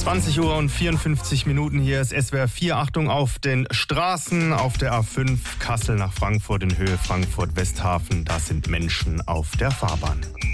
20 Uhr und 54 Minuten, hier ist SWR 4. Achtung auf den Straßen, auf der A5 Kassel nach Frankfurt in Höhe Frankfurt-Westhafen. Da sind Menschen auf der Fahrbahn.